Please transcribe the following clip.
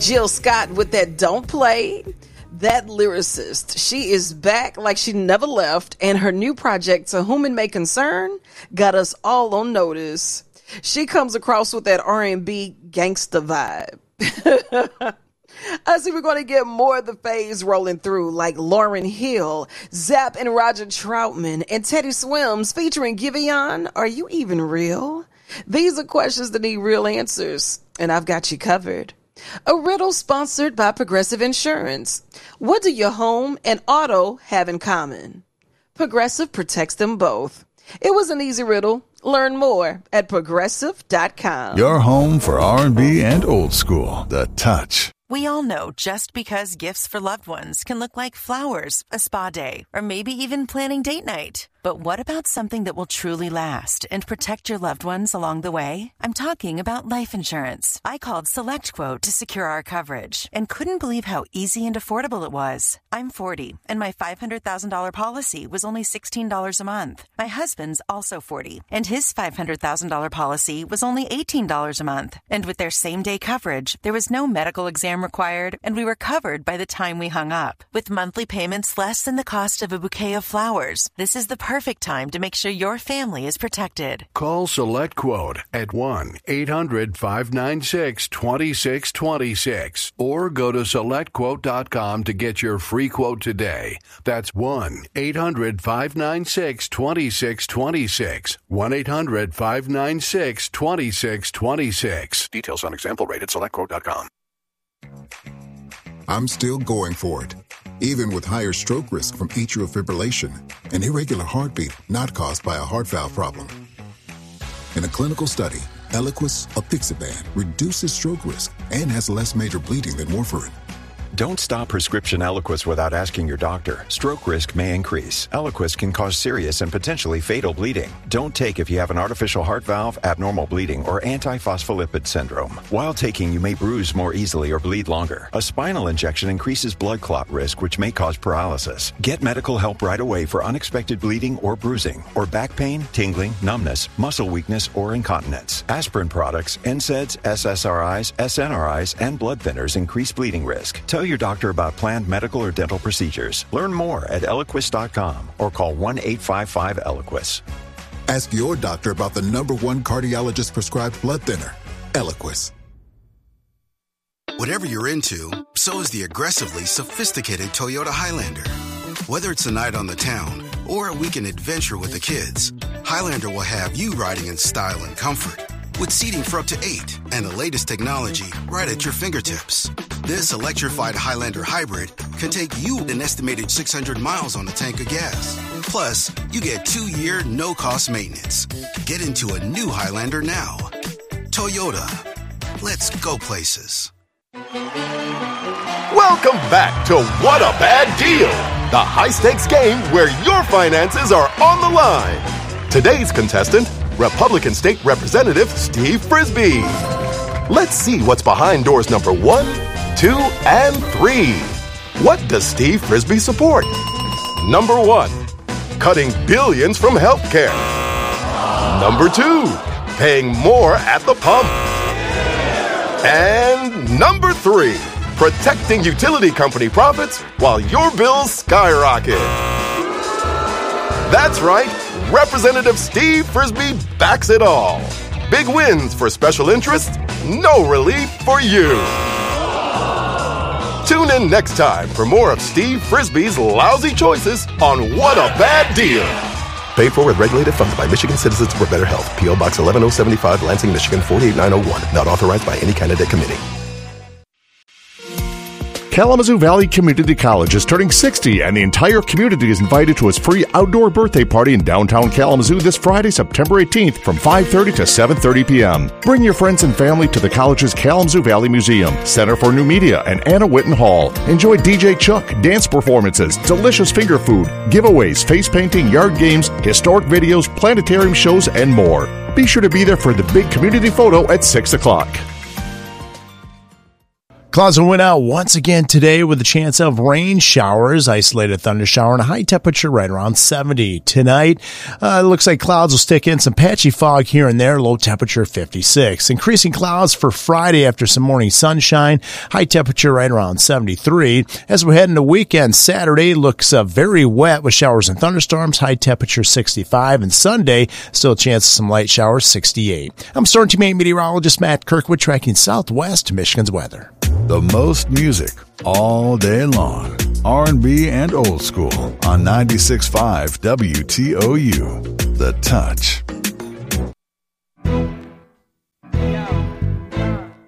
Jill Scott with that Don't Play. That lyricist, she is back like she never left, and her new project, To Whom It May Concern, got us all on notice. She comes across with that R&B gangsta vibe. I see we're going to get more of the faves rolling through, like Lauryn Hill, Zapp and Roger Troutman, and Teddy Swims featuring Giveon. Are you even real? These are questions that need real answers, and I've got you covered. A riddle sponsored by Progressive Insurance. What do your home and auto have in common? Progressive protects them both. It was an easy riddle. Learn more at Progressive.com. Your home for R&B and old school. The Touch. We all know just because gifts for loved ones can look like flowers, a spa day, or maybe even planning date night. But what about something that will truly last and protect your loved ones along the way? I'm talking about life insurance. I called SelectQuote to secure our coverage and couldn't believe how easy and affordable it was. I'm 40, and my $500,000 policy was only $16 a month. My husband's also 40, and his $500,000 policy was only $18 a month. And with their same-day coverage, there was no medical exam required, and we were covered by the time we hung up. With monthly payments less than the cost of a bouquet of flowers, this is the perfect time to make sure your family is protected. Call SelectQuote at 1-800-596-2626 or go to SelectQuote.com to get your free quote today. That's 1-800-596-2626. 1-800-596-2626. Details on example rate at SelectQuote.com. I'm still going for it, even with higher stroke risk from atrial fibrillation, an irregular heartbeat not caused by a heart valve problem. In a clinical study, Eliquis, apixaban, reduces stroke risk and has less major bleeding than warfarin. Don't stop prescription Eliquis without asking your doctor. Stroke risk may increase. Eliquis can cause serious and potentially fatal bleeding. Don't take if you have an artificial heart valve, abnormal bleeding, or antiphospholipid syndrome. While taking, you may bruise more easily or bleed longer. A spinal injection increases blood clot risk, which may cause paralysis. Get medical help right away for unexpected bleeding or bruising, or back pain, tingling, numbness, muscle weakness, or incontinence. Aspirin products, NSAIDs, SSRIs, SNRIs, and blood thinners increase bleeding risk. Tell your doctor about planned medical or dental procedures. Learn more at Eliquis.com or call 1-855-ELIQUIS. Ask your doctor about the #1 cardiologist prescribed blood thinner, Eliquis. Whatever you're into, so is the aggressively sophisticated Toyota Highlander. Whether it's a night on the town or a weekend adventure with the kids, Highlander will have you riding in style and comfort, with seating for up to 8 and the latest technology right at your fingertips. This electrified Highlander hybrid can take you an estimated 600 miles on a tank of gas. Plus, you get 2-year no-cost maintenance. Get into a new Highlander now. Toyota. Let's go places. Welcome back to What a Bad Deal, the high-stakes game where your finances are on the line. Today's contestant, Republican State Representative Steve Frisbee. Let's see what's behind doors number 1, 2, and 3. What does Steve Frisbee support? Number 1, cutting billions from healthcare. Number 2, paying more at the pump. And number 3, protecting utility company profits while your bills skyrocket. That's right. Representative Steve Frisbee backs it all. Big wins for special interests, no relief for you. Tune in next time for more of Steve Frisbee's lousy choices on What a Bad Deal. Paid for with regulated funds by Michigan Citizens for Better Health. P.O. Box 11075, Lansing, Michigan 48901. Not authorized by any candidate committee. Kalamazoo Valley Community College is turning 60, and the entire community is invited to its free outdoor birthday party in downtown Kalamazoo this Friday, September 18th from 5:30 to 7:30 p.m. Bring your friends and family to the college's Kalamazoo Valley Museum, Center for New Media, and Anna Whitten Hall. Enjoy DJ Chuck, dance performances, delicious finger food, giveaways, face painting, yard games, historic videos, planetarium shows, and more. Be sure to be there for the big community photo at 6 o'clock. Clouds will win out once again today with a chance of rain showers, isolated thunder shower, and a high temperature right around 70. Tonight, it looks like clouds will stick in some patchy fog here and there, low temperature 56. Increasing clouds for Friday after some morning sunshine, high temperature right around 73. As we head into weekend, Saturday looks very wet with showers and thunderstorms, high temperature 65. And Sunday, still a chance of some light showers, 68. I'm Storm Team 8 meteorologist Matt Kirkwood tracking Southwest Michigan's weather. The most music all day long. R&B and old school on 96.5 WTOU. The Touch.